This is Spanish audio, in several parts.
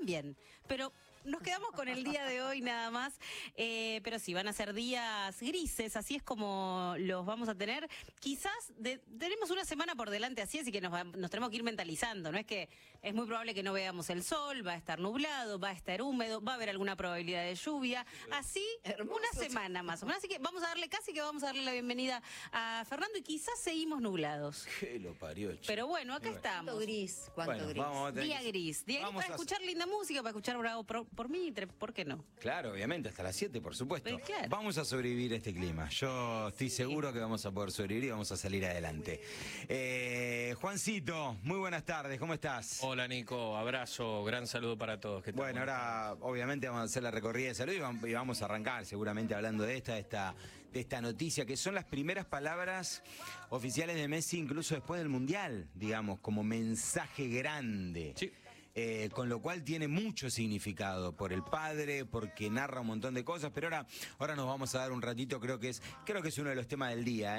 también, pero nos quedamos con el día de hoy nada más, pero sí, van a ser días grises, así es como los vamos a tener. Quizás tenemos una semana por delante así, así que nos tenemos que ir mentalizando, ¿no? Es que es muy probable que no veamos el sol, va a estar nublado, va a estar húmedo, va a haber alguna probabilidad de lluvia, así una semana más o menos. Así que vamos a darle la bienvenida a Fernando y quizás seguimos nublados. Que lo parió, chico. Pero bueno, acá estamos. ¿Cuánto gris? ¿Cuánto gris? Día gris para escuchar linda música, para escuchar Bravo por Mitre, ¿por qué no? Claro, obviamente, hasta las 7, por supuesto. Pero claro. Vamos a sobrevivir a este clima. Yo estoy seguro que vamos a poder sobrevivir y vamos a salir adelante. Juancito, muy buenas tardes, ¿cómo estás? Hola Nico, abrazo, gran saludo para todos. Bueno, ahora obviamente vamos a hacer la recorrida de salud y vamos a arrancar seguramente hablando de esta noticia, que son las primeras palabras oficiales de Messi, incluso después del Mundial, digamos, como mensaje grande. Sí. Con lo cual tiene mucho significado por el padre, porque narra un montón de cosas, pero ahora nos vamos a dar un ratito, creo que es uno de los temas del día,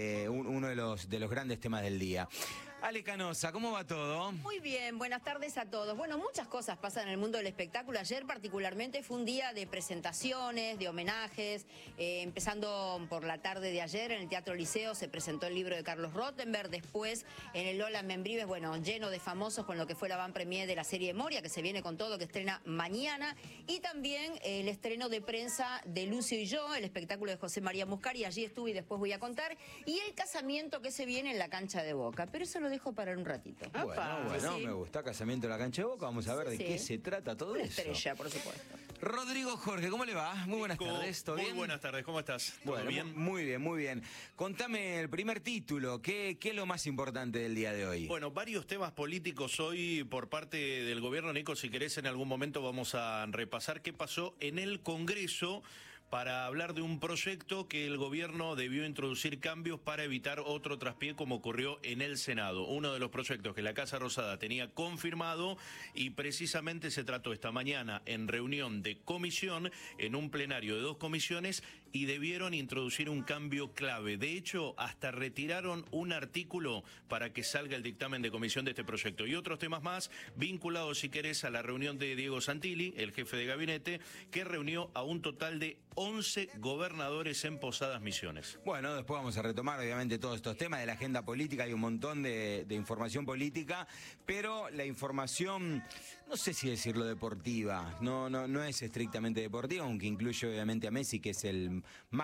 uno de los grandes temas del día. Ale Canosa, ¿cómo va todo? Muy bien, buenas tardes a todos. Bueno, muchas cosas pasan en el mundo del espectáculo. Ayer particularmente fue un día de presentaciones, de homenajes, empezando por la tarde de ayer en el Teatro Liceo se presentó el libro de Carlos Rottenberg, después en el Lola Membrives, bueno, lleno de famosos con lo que fue la van premier de la serie Moria, que se viene con todo, que estrena mañana, y también el estreno de prensa de Lucio y yo, el espectáculo de José María Muscari, allí estuve y después voy a contar, y el casamiento que se viene en la cancha de Boca, pero eso lo dejo para un ratito. Bueno, Sí. me gusta casamiento en la cancha de Boca, vamos a ver de qué se trata todo Una eso. estrella, por supuesto. Rodrigo Jorge, ¿cómo le va? Muy buenas tardes, ¿todo bien? Muy buenas tardes, ¿cómo estás? ¿Todo Bueno, bien? muy bien, muy bien. Contame el primer título, ¿qué es lo más importante del día de hoy? Bueno, varios temas políticos hoy por parte del gobierno. Nico, si querés, en algún momento vamos a repasar qué pasó en el Congreso para hablar de un proyecto que el gobierno debió introducir cambios para evitar otro traspié como ocurrió en el Senado. Uno de los proyectos que la Casa Rosada tenía confirmado y precisamente se trató esta mañana en reunión de comisión, en un plenario de 2 comisiones, y debieron introducir un cambio clave. De hecho, hasta retiraron un artículo para que salga el dictamen de comisión de este proyecto. Y otros temas más vinculados, si querés, a la reunión de Diego Santilli, el jefe de gabinete, que reunió a un total de 11 gobernadores en Posadas Misiones. Bueno, después vamos a retomar obviamente todos estos temas de la agenda política, hay un montón de información política, pero la información, no sé si decirlo deportiva, no es estrictamente deportiva, aunque incluye obviamente a Messi, que es el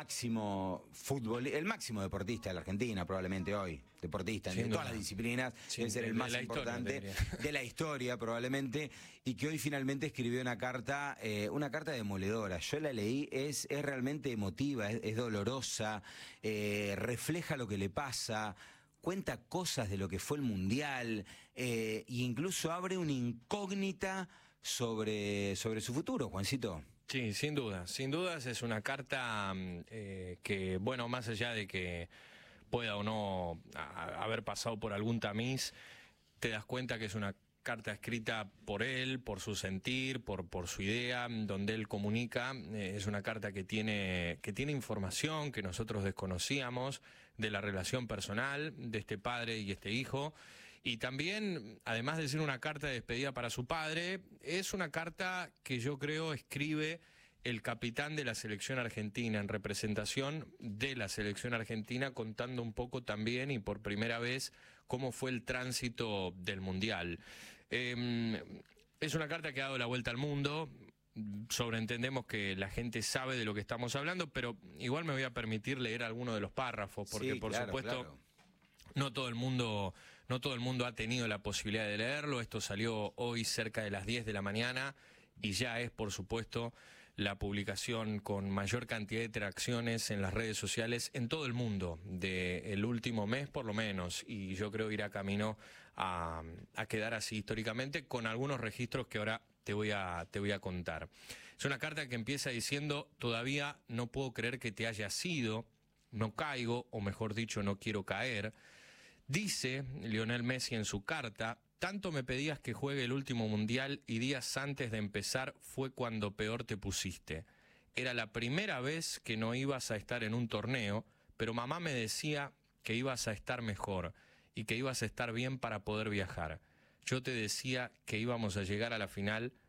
máximo deportista de la Argentina, probablemente hoy, deportista en todas las disciplinas, debe ser el más importante de la historia probablemente, y que hoy finalmente escribió una carta demoledora. Yo la leí, es realmente emotiva, es dolorosa, refleja lo que le pasa, cuenta cosas de lo que fue el Mundial, e incluso abre una incógnita sobre su futuro, Juancito. Sí, sin dudas es una carta que, bueno, más allá de que pueda o no haber pasado por algún tamiz, te das cuenta que es una carta escrita por él, por su sentir, por su idea, donde él comunica. Es una carta que tiene información que nosotros desconocíamos de la relación personal de este padre y este hijo. Y también, además de ser una carta de despedida para su padre, es una carta que yo creo escribe el capitán de la selección argentina, en representación de la selección argentina, contando un poco también y por primera vez cómo fue el tránsito del Mundial. Es una carta que ha dado la vuelta al mundo. Sobreentendemos que la gente sabe de lo que estamos hablando, pero igual me voy a permitir leer alguno de los párrafos, porque sí, por claro, supuesto... claro. No todo el mundo ha tenido la posibilidad de leerlo. Esto salió hoy cerca de las 10 de la mañana y ya es, por supuesto, la publicación con mayor cantidad de interacciones en las redes sociales en todo el mundo del último mes, por lo menos, y yo creo irá camino a quedar así históricamente, con algunos registros que ahora te voy a contar. Es una carta que empieza diciendo: todavía no puedo creer que te hayas ido, no caigo, o mejor dicho, no quiero caer. Dice Lionel Messi en su carta: tanto me pedías que juegue el último mundial y días antes de empezar fue cuando peor te pusiste. Era la primera vez que no ibas a estar en un torneo, pero mamá me decía que ibas a estar mejor y que ibas a estar bien para poder viajar. Yo te decía que íbamos a llegar a la final,